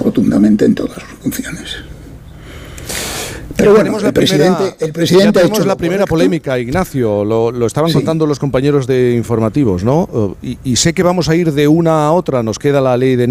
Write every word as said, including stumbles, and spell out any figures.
rotundamente en todas sus funciones. Pero bueno, el presidente, el presidente ya ha hecho la primera correcto. polémica, Ignacio, lo, lo estaban sí. contando los compañeros de informativos, ¿no? Y, y sé que vamos a ir de una a otra, nos queda la ley de